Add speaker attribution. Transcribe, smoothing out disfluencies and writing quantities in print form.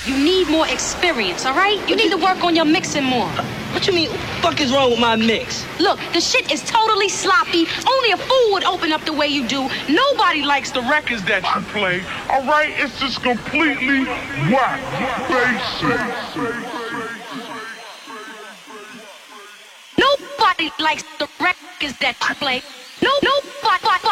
Speaker 1: You need more experience, all right? You need to work on your mixing more.
Speaker 2: What you mean? What the fuck is wrong with my mix?
Speaker 1: Look, the shit is totally sloppy. Only a fool would open up the way you do. Nobody likes the
Speaker 3: records that you play. All right, it's just completely whack, basic.
Speaker 1: Nobody likes the records that you play. Nobody.